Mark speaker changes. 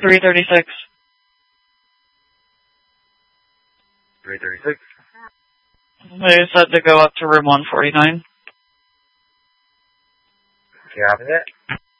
Speaker 1: 336.
Speaker 2: 336.
Speaker 1: They said to go up to room 149.
Speaker 2: Copy that.